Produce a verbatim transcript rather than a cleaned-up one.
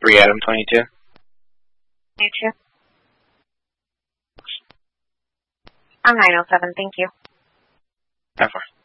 three Adam twenty-two. You too. I'm nine oh seven, thank you. How far?